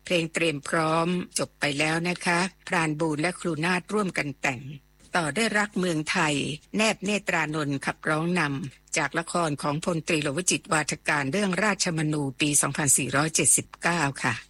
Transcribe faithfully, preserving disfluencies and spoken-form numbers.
เพลงเตรียมพร้อมจบไปแล้วนะคะพรานบูลและครูนาฏร่วมกันแต่งต่อด้วยรักเมืองไทยแนบเนตรานนท์ขับร้องนำจากละครของพลตรีโลวจิตวาทการเรื่องราชมนูปี สองพันสี่ร้อยเจ็ดสิบเก้า ค่ะ